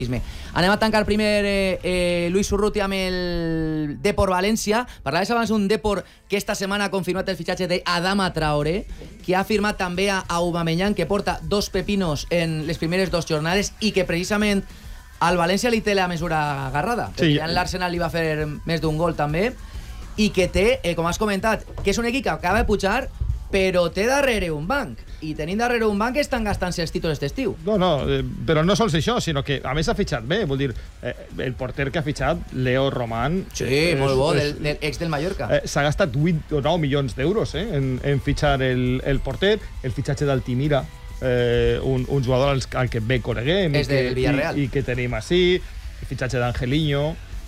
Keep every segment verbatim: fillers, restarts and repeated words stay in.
Anem a tancar primer eh, eh, Luis Urruti amb el Depor València. Parlaves abans d'un Depor que esta setmana ha confirmat el fitxatge d'Adama Traoré, que ha firmat també a Aubameyang, que porta dos pepinos en les primeres dues jornades i que precisament al València li té la mesura agarrada, perquè Sí. ja en l'Arsenal li va fer més d'un gol també, i que té, eh, com has comentat, que és un equip que acaba de pujar, però té darrere un banc, i tenint darrere un banc estan gastant-se els títols d'estiu. No, no, eh, però no sols això, sinó que a més ha fitxat bé, vull dir, eh, el porter que ha fitxat, Leo Román... Sí, eh, molt bo, és, del, del ex del Mallorca. Eh, S'ha gastat vuit o nou milions d'euros eh, en, en fitxar el, el porter, el fitxatge d'Altimira, eh, un, un jugador al, al que bé coneguem És i, que, del Villarreal. i, i que tenim així, el fitxatge d'Angelino,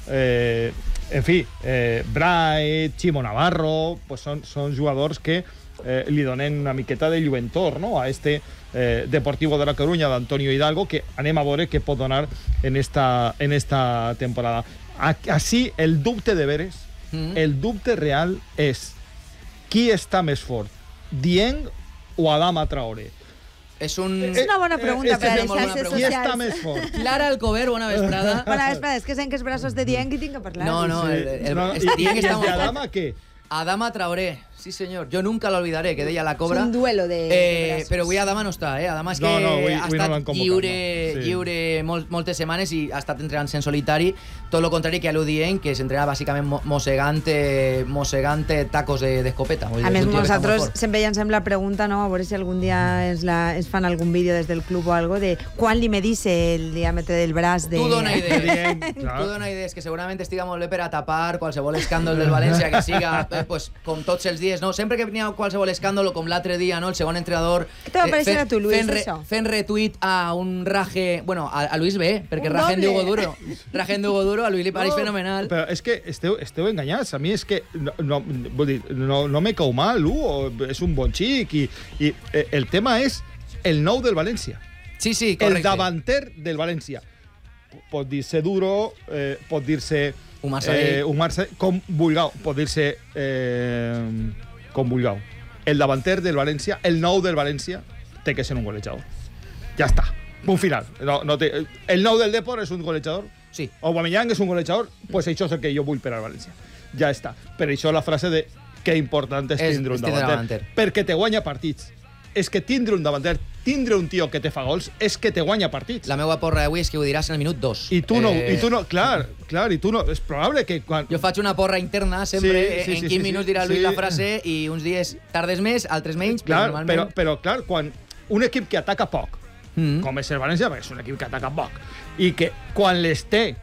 eh, en fi, eh, Bright, Chimo Navarro, pues són, són jugadors que eh, li donen una miqueta de lluentor, no?, a este eh, Deportivo de la Coruña d'Antonio Hidalgo, que anem a veure què pot donar en esta, en esta temporada. Així, el dubte de veres, mm. el dubte real és qui està més fort, Dieng o Adama Traoré? És un... És una bona pregunta eh, per a és les una bona xarxes pregunta. Qui està socials. més fort? Clara Alcover, bona vesprada. Bona vesprada, és que sent que els braços de Dieng i tinc que parlar. No, no, el, el, No, el, i, Dieng i està el molt de fort. Adama què? Adama Traoré, sí senyor. Jo nunca l'olvidaré, que deia la Cobra. És un duelo de, de Eh, braços. però avui Adama no està, eh? Adama és que No, no, avui- ha avui no l'han estat convocat, lliure, no. Sí. lliure molt, moltes setmanes i ha estat entrenant en solitari, tot el contrari que a l'Udient, que s'entrena bàsicament mo- mossegant-te mossegant tacos d'escopeta. A més, nosaltres sempre llancem la pregunta, no? A veure si algun dia es, la, es fan algun vídeo des del club o algo de quan li medisse el diàmetre del braç de... Tu dona idees. Dieng, clar. Tu dona idees que segurament estiga molt bé per a tapar qualsevol escàndol del València que siga, eh, pues, com tots els dies, no? Sempre que n'hi ha qualsevol escàndol, com l'altre dia, no? El segon entrenador... Què te va parecer a tu, Luis, fent, això? Fent retuit a un raje... Bueno, a, a Luis bé, perquè Un rajen doble. d'Hugo Duro. Rajen d'Hugo Duro, a Luis li pareix No, fenomenal. Però és que esteu, esteu enganyats. A mi és que no, no, vull dir, no, no me cau mal, Hugo, és un bon xic i, i eh, el tema és el nou del València. Sí, sí, El correcte. davanter del València. Pot dir-se Duro, eh, pot dir-se... Umar Sadik. Eh, Umar Sadik, com vulgueu. Pot dir-se eh, com vulgueu. El davanter del València, el nou del València, té que ser un golejador. Ja està. Punt final. No, no té, el nou del Depor és un golejador. Sí. Aubameyang és un golejador, pues això és el que jo vull per al València. Ja està. Per això la frase de que important és, És- tindre un és tindre davanter. davanter. Perquè te guanya partits. És que tindre un davanter, tindre un tio que te fa gols, és que te guanya partits. La meva porra d'avui és que ho diràs en el minut dos. I tu no, Eh, i tu no, clar, clar, i tu no, és probable que quan... Jo faig una porra interna sempre, Sí, sí, en sí, quinze sí, minuts sí, dirà Luis sí. la frase i uns dies tardes més, altres menys, Clar, però però, normalment... però clar, quan un equip que ataca poc, Mm. com és el València, perquè és un equip que ataca poc, i que quan les té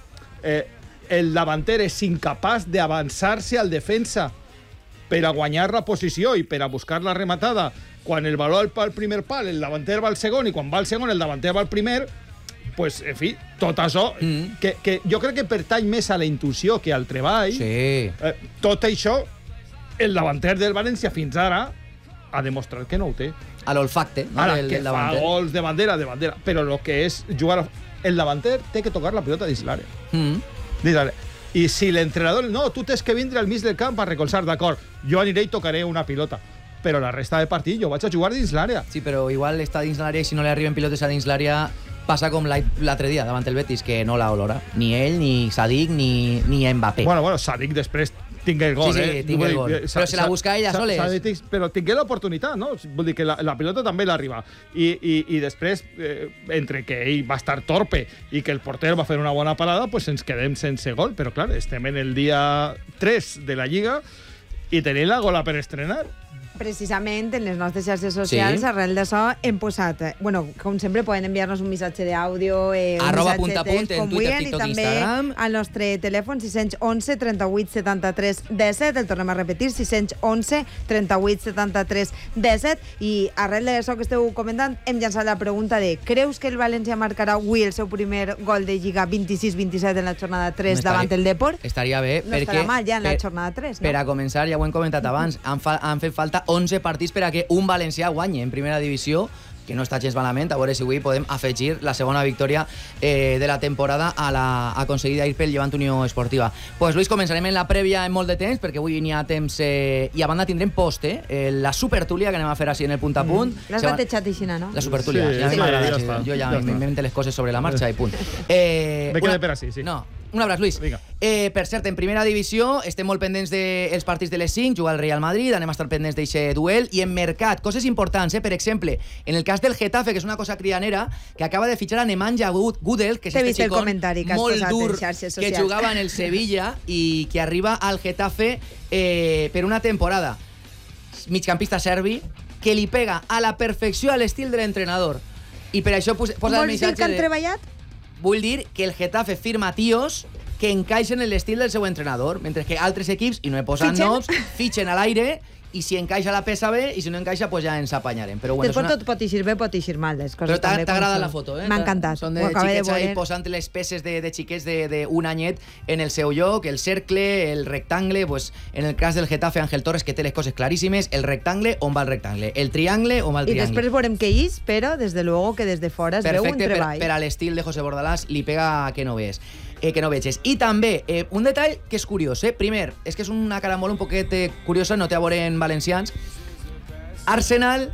eh, el davanter és incapaç d'avançar-se al defensa per a guanyar la posició i per a buscar la rematada, quan el valor va al primer pal, el davanter va al segon, i quan va al segon, el davanter va al primer, pues, en fi, tot això, Mm. que, que jo crec que pertany més a la intuïció que al treball, Sí. eh, tot això, el davanter del València fins ara ha demostrat que no ho té. A l'olfacte, no? Ara, del, que del fa davanter. gols de bandera, de bandera, però el que és jugar... a- El davanter té que tocar la pilota dins l'àrea. Mm. Dins l'àrea. I si l'entrenador... No, tu tens que vindre al mig del camp a recolzar, d'acord, jo aniré i tocaré una pilota, però la resta de partit jo vaig a jugar dins l'àrea. Sí, però igual està dins l'àrea i si no li arriben pilotes a dins l'àrea passa com l'ai- l'altre dia davant el Betis, que no l'ha olora. Ni ell, ni Sadik, ni, ni Mbappé. Bueno, bueno, Sadik després tingué el gol, Sí, sí, eh? tingué el Vull dir, gol. Sa- Però se la Sa- busca ella Sa- soles. Sadik, però tingué l'oportunitat, no? Vull dir que la, la pilota també l'arriba. I, i, i després, eh, entre que ell va estar torpe i que el porter va fer una bona parada, pues ens quedem sense gol. Però, clar, estem en el dia tres de la Lliga i tenim la gola per estrenar. Precisament en les nostres xarxes socials, Sí. arrel d'això, hem posat... eh, Bueno, com sempre, poden enviar-nos un missatge d'àudio, eh, un Arroba missatge punta a de punt text, en com Twitter, vulguin, TikTok, i també Instagram. al nostre telèfon sis cents onze trenta-vuit setanta-tres disset, el tornem a repetir, sis cents onze trenta-vuit setanta-tres disset, i arrel d'això que esteu comentant, hem llançat la pregunta de creus que el València marcarà avui el seu primer gol de Lliga vint-i-sis vint-i-set en la jornada tres Estaria- davant el Depor? Estaria bé, No perquè... estarà mal ja en la per- jornada tres, no? Per a començar, ja ho hem comentat abans, han, fa, han fet falta onze partits per a que un valencià guanyi en primera divisió que no està gens malament, a veure si avui podem afegir la segona victòria eh, de la temporada a la aconseguida ahir pel Llevant Unió Esportiva. Pues Luis, començarem en la prèvia en molt de temps, perquè avui n'hi ha temps eh, i a banda tindrem post, eh, la supertúlia que anem a fer així en el punt a punt. Mm. L'has batejat així, no? La supertúlia, sí, ja sí, m'agrada, ja està, jo ja, ja m'invento les coses sobre la marxa i punt. Eh, Me quedé per així, sí. No, un abraç, Luis. Eh, per cert, en primera divisió estem molt pendents dels partits de les cinc, juga el Real Madrid, anem a estar pendents d'aquest duel, i en mercat, coses importants, eh? Per exemple, en el cas del Getafe, que és una cosa cridanera, que acaba de fitxar a Nemanja Gudel, que és este xicón molt dur que jugava en el Sevilla i que arriba al Getafe eh, per una temporada. Migcampista serbi, que li pega a la perfecció a l'estil de l'entrenador. I per això posa el missatge de... Vols dir que han treballat? Vull dir que el Getafe firma tios que encaixen en l'estil del seu entrenador, mentre que altres equips, i no he posat noms, fitxen a l'aire, i si encaixa la peça bé, i si no encaixa, pues ja ens apanyarem. Però bueno, Després una... tot pot eixir bé, pot eixir mal. Però t'ha agradat la foto, eh? M'ha encantat. Són de xiquets ahí posant les peces de, de xiquets d'un anyet en el seu lloc, el cercle, el rectangle, pues en el cas del Getafe, Ángel Torres, que té les coses claríssimes, el rectangle, on va el rectangle, el triangle, on va el triangle. I després veurem què és, però des de luego que des de fora es Perfecte, veu un treball. Per, per a l'estil de José Bordalás li pega que no ves. Eh, que no veges. I també, eh, un detall que és curiós, eh? Primer, és que és una caramola un poquet eh, curiosa, no té a veure en valencians. Arsenal,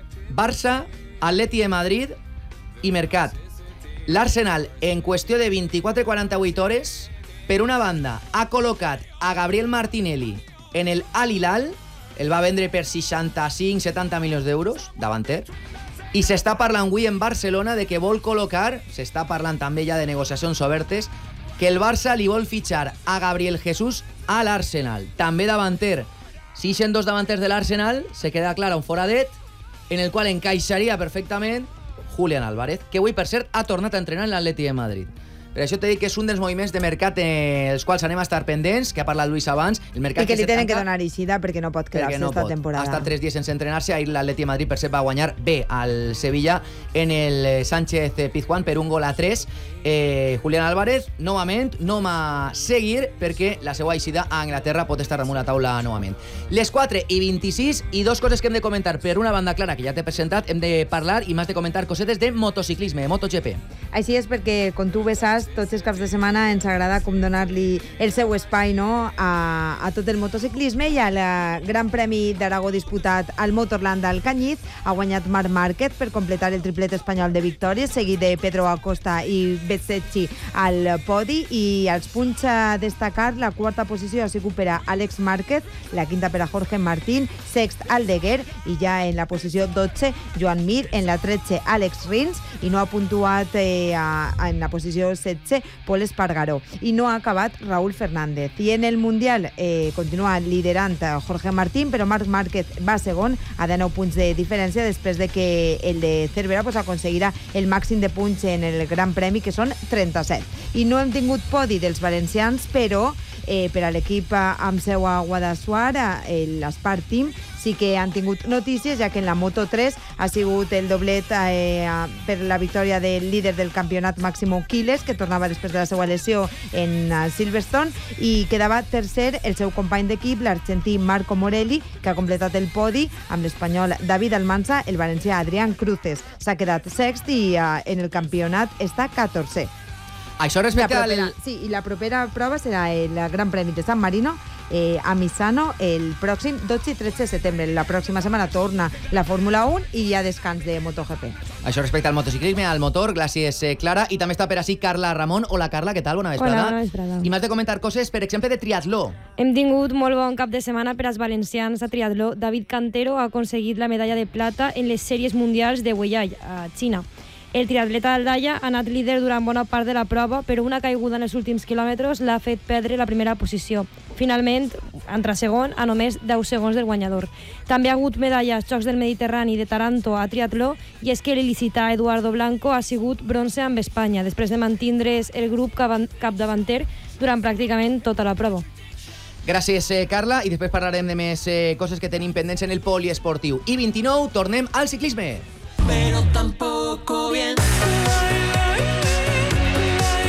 Barça, Atleti de Madrid i Mercat. L'Arsenal, en qüestió de vint-i-quatre a quaranta-vuit hores, per una banda, ha col·locat a Gabriel Martinelli en el Al Hilal, el va vendre per seixanta-cinc a setanta milions d'euros, davanter, i s'està parlant avui en Barcelona de que vol col·locar, s'està parlant també ja de negociacions obertes, que el Barça li vol fitxar a Gabriel Jesús a l'Arsenal. També davanter. Si ixen dos davanters de l'Arsenal, se queda clar un foradet en el qual encaixaria perfectament Julián Álvarez, que avui, per cert, ha tornat a entrenar en l'Atleti de Madrid. Per això t'he dit que és un dels moviments de mercat eh, els quals anem a estar pendents, que ha parlat Luis abans. El mercat I que, que li tenen tanca, que donar eixida perquè no pot quedar-se no esta pot. temporada. Ha estat tres dies sense entrenar-se. Ahir l'Atleti de Madrid, per cert, va guanyar bé al Sevilla en el Sánchez Pizjuán per un gol a tres. Eh, Julián Álvarez, novament, no m'ha seguir perquè la seva eixida a Anglaterra pot estar damunt la taula novament. Les quatre i vint-i-sis i dos coses que hem de comentar. Per una banda clara, que ja t'he presentat, hem de parlar i m'has de comentar cosetes de motociclisme, de MotoGP. Així és perquè, com tu bé saps, tots els caps de setmana ens agrada com donar-li el seu espai, no?, a, a tot el motociclisme, i al Gran Premi d'Aragó disputat al Motorland al Canyit ha guanyat Marc Márquez per completar el triplet espanyol de victòries, seguit de Pedro Acosta i Bezzecchi al podi, i als punts a destacar la quarta posició ha sigut per a Àlex Márquez, la quinta per a Jorge Martín, sext Aldeguer, i ja en la posició dotze Joan Mir, en la tretze Àlex Rins, i no ha puntuat eh, a, a, en la posició setze Pol Espargaró, i no ha acabat Raúl Fernández. I en el Mundial eh, continua liderant Jorge Martín, però Marc Márquez va segon a dinou punts de diferència després de que el de Cervera pues, aconseguirà el màxim de punts en el Gran Premi, que són trenta-set. I no hem tingut podi dels valencians, però eh, per a l'equip amb seu a Guadassuar, l'Espart Team, sí que han tingut notícies, ja que en la Moto tres ha sigut el doblet eh, per la victòria del líder del campionat, Máximo Quiles, que tornava després de la seva lesió en uh, Silverstone, i quedava tercer el seu company d'equip, l'argentí Marco Morelli, que ha completat el podi amb l'espanyol David Almanza. El valencià Adrián Cruces s'ha quedat sext i uh, en el campionat està catorzè. Això respecte la propera, al... Sí, i la propera prova serà el Gran Premi de San Marino, Eh, a Misano el pròxim dotze i tretze de setembre. La pròxima setmana torna la Fórmula un i hi ha descans de MotoGP. Això respecte al motociclisme, al motor, gràcies eh, Clara. I també està per així Carla Ramon. Hola Carla, què tal? Bona vesprada. Hola, bona vesprada. I m'has de comentar coses, per exemple, de triatló. Hem tingut molt bon cap de setmana per als valencians a triatló. David Cantero ha aconseguit la medalla de plata en les sèries mundials de Weiyai, a Xina. El triatleta d'Aldaia ha anat líder durant bona part de la prova, però una caiguda en els últims quilòmetres l'ha fet perdre la primera posició. Finalment, entra segon a només deu segons del guanyador. També ha hagut medalles als Jocs del Mediterrani de Taranto a triatló, i és que l'il·licità Eduardo Blanco ha sigut bronze amb Espanya, després de mantindre's el grup capdavanter durant pràcticament tota la prova. Gràcies, eh, Carla, i després parlarem de més eh, coses que tenim pendents en el poliesportiu. I vint-i-nou, tornem al ciclisme. Pero tampoco bien.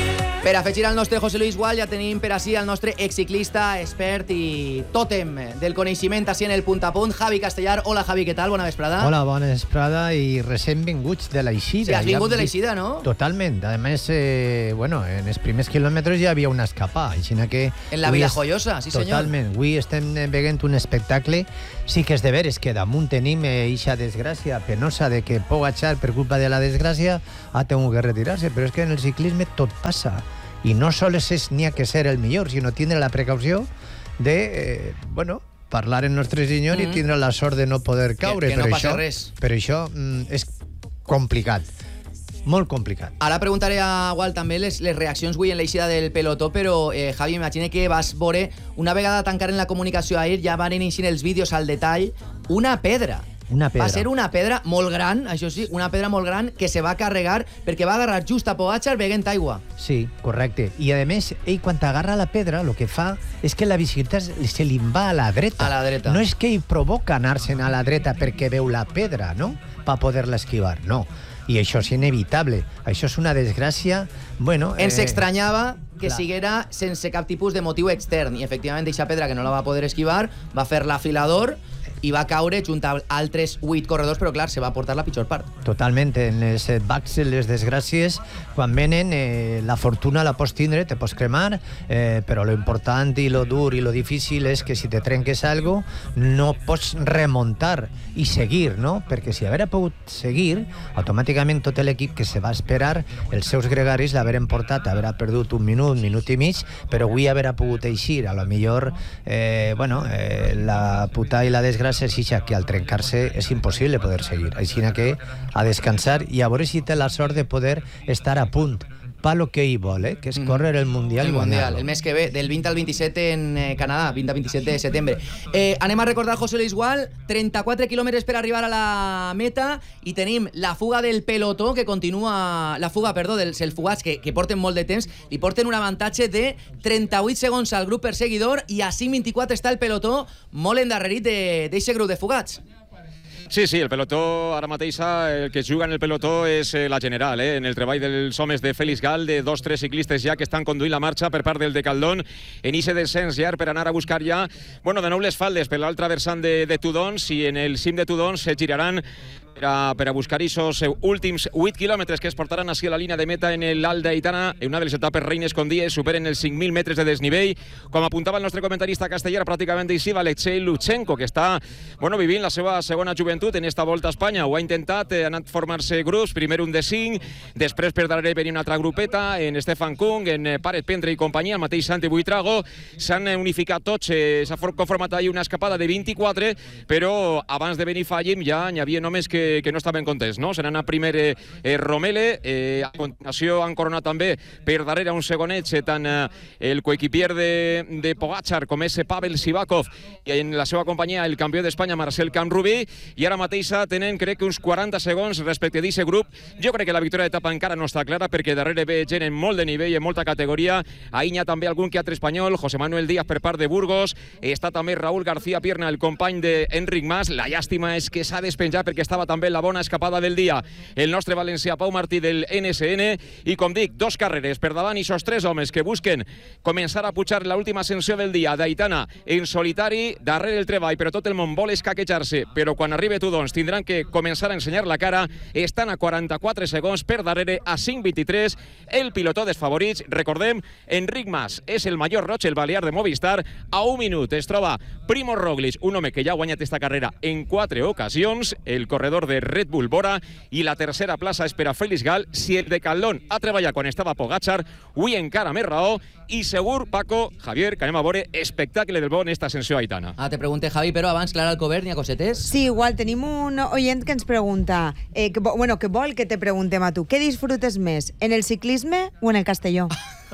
Per afegir al nostre José Luis Gual ja tenim per així el nostre exciclista, expert i tòtem del coneixement així en el punt a punt, Javi Castellar. Hola Javi, què tal? Bona vesprada. Hola, bona vesprada i recent vinguts de l'Eixida. Sí, has vingut de l'Eixida, no? Totalment. A més, eh, bueno, en els primers quilòmetres ja havia una escapada, així que... En la Vila Joiosa, sí senyor. Totalment. Avui estem veient un espectacle. Sí que és de veres que damunt tenim eixa desgràcia penosa de que Pogačar, per culpa de la desgràcia, ha tingut que retirar-se, però és que en el ciclisme tot passa. Y no solo es ni a que ser el millor, sino tiene la precaución de, eh, bueno, parlar en Nostre Senyor mm-hmm. i tindre la sort de no poder caure. Que, que no però passa això, res. Però això mm, és complicat, molt complicat. Ara preguntaré a Gual també les, les reaccions avui en l'eixida del pelotó, però eh, Javi, imagina que vas veure, una vegada tancar en la comunicació ahir, ja van iniciar els vídeos al detall, una pedra. Una pedra. Va ser una pedra molt gran, això sí, una pedra molt gran que se va carregar perquè va agarrar just a Pogačar beguent aigua. Sí, correcte. I a més, ell quan agarra la pedra, el que fa és que la bicicleta se li va a la dreta. A la dreta. No és que ell provoca anar-se'n a la dreta perquè veu la pedra, no? Per poder-la esquivar, no. I això és inevitable. Això és una desgràcia, bueno... Ens eh... extranyava que Clar. siguera sense cap tipus de motiu extern i efectivament aquesta pedra que no la va poder esquivar va fer l'afilador i va caure junt a altres vuit corredors, però clar, se va portar la pitjor part. Totalment, en les bacs, les desgràcies, quan venen, eh, la fortuna la pots tindre, te pots cremar, eh, però lo important i lo dur i lo difícil és que si te trenques algo, no pots remuntar i seguir, no? Perquè si haver pogut seguir, automàticament tot l'equip que se va esperar, els seus gregaris l'haveren portat, haver perdut un minut, minut i mig, però avui haver pogut eixir, a lo millor, eh, bueno, eh, la puta i la desgràcia és ixa, que al trencar-se és impossible poder seguir. Així que a descansar i a veure si té la sort de poder estar a punt pa lo que ell vol, eh? Que és córrer el Mundial. El Mundial, el mes que ve, del vint al vint-i-set en eh, Canadà, vint al vint-i-set de setembre. Eh, anem a recordar José Luis Gual, trenta-quatre quilòmetres per arribar a la meta i tenim la fuga del pelotó que continua, la fuga, perdó, dels fugats que, que porten molt de temps, li porten un avantatge de trenta-vuit segons al grup perseguidor i a cinc vint-i-quatre està el pelotó molt endarrerit d'aquest grup de fugats. Sí, sí, el pelotó ara mateix el que juga en el pelotó és eh, la general, eh? En el treball dels homes de Félix Gal, de dos tres ciclistes ja que estan conduint la marxa per part del Decaldón, en ixe descens ja per anar a buscar ja, bueno, de nou les faldes per l'altre versant de, de Tudons, i en el cim de Tudons se giraran per a, per a buscar aquests últims vuit quilòmetres que es portaran així a la línia de meta en l'Alt d'Aitana, en una de les etapes reines con dies, superen els cinc mil metres de desnivell. Com apuntava el nostre comentarista castellà, pràcticament així va Alexei Lutsenko, que està, bueno, vivint la seva segona joventut en esta Volta a Espanya. Ho ha intentat, ha anat a formar-se grups, primer un de cinc, després per darrere venia una altra grupeta, en Stefan Kung, en Paret Pendre i companyia, el mateix Santi Buitrago, s'han unificat tots, eh, s'ha conformat ahir una escapada de vint-i-quatre, però abans de venir Fallim ja n'hi havia homes que que no estaven contents, no? Se n'ha anat primer eh, eh, Romele, eh, a continuació han coronat també per darrere un segonet tant eh, el coequipier de, de Pogačar com és Pavel Sivakov i en la seva companyia el campió d'Espanya Marcel Camrubí, i ara mateix tenen crec que uns quaranta segons respecte d'aquest grup. Jo crec que la victòria d'etapa encara no està clara perquè darrere ve gent en molt de nivell, en molta categoria. Ahir hi ha també algun que altre espanyol, José Manuel Díaz per part de Burgos, està també Raúl García Pierna, el company d'Enric Mas. La llàstima és que s'ha despenjat perquè estava també la bona escapada del dia el nostre valencià Pau Martí del N S N, i com dic, dos carreres per davant i aquests tres homes que busquen començar a pujar l'última ascensió del dia d'Aitana en solitari, darrere el treball, però tot el món vol escaquejar-se, però quan arribi Tudons tindran que començar a ensenyar la cara. Estan a quaranta-quatre segons per darrere, a cinc vint-i-tres el pilotó dels favorits. Recordem, Enric Mas és el major roig, el balear de Movistar. A un minut es troba Primo Roglic, un home que ja ha guanyat esta carrera en quatre ocasions, el corredor de Red Bull Bora, i la tercera plaça és per a Félix Gal. Si el Decaldón ha treballat quan estava Pogačar, avui encara més raó, i segur, Paco, Javier, que anem a veure espectacle del bo en esta ascensió aitana. Ah, te pregunté, Javi, però abans, Clara Alcover, n'hi ha cosetes? Sí, igual, tenim un oient que ens pregunta, eh, que, bueno, que vol que te preguntem a tu, què disfrutes més, en el ciclisme o en el Castelló?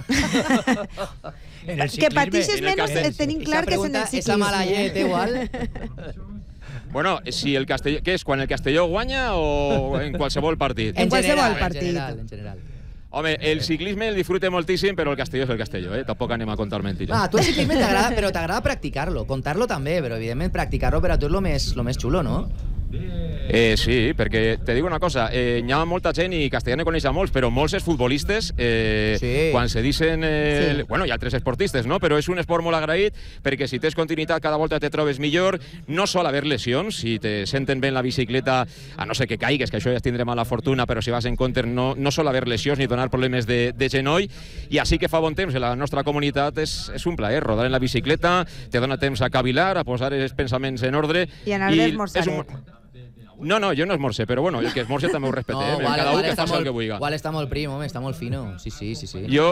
En el que patixes menys, tenim clar que és en el ciclisme. Esa mala llet, igual. Bueno, si el Castelló, què és, quan el Castelló guanya o en qualsevol partit? En qualsevol general, partit. En general, en general. Home, el ciclisme el disfrute moltíssim, però el Castelló és el Castelló, eh? Tampoc anem a contar mentires. Ah, tu el ciclisme t'agrada, però t'agrada practicar-lo. Contar-lo també, però evidentment practicar-lo per a tu és lo més, lo més xulo, no? Eh, sí, perquè te dic una cosa, eh, hi ha molta gent, i Castellà ne coneix a molts, però molts els futbolistes, eh, Sí. quan se dicen... Eh, Sí. Bueno, hi ha altres esportistes, no? Però és un esport molt agraït, perquè si tens continuïtat cada volta te trobes millor, no sol haver lesions, si te senten bé en la bicicleta, a no ser que caigues, que això ja tindré mala fortuna, però si vas en compte no, no sol haver lesions ni donar problemes de, de genoll, i així que fa bon temps en la nostra comunitat és, és un plaer, rodar en la bicicleta, te dona temps a cavilar, a posar els pensaments en ordre. I anar d'esmorzaret. és un... No, no, jo no esmorce, però bueno, el que esmorce també ho respecte, No, eh? igual, Cada un igual que està faci el molt, que vulgui. igual està molt prim, home, està molt fino. Sí, sí, sí, sí. Jo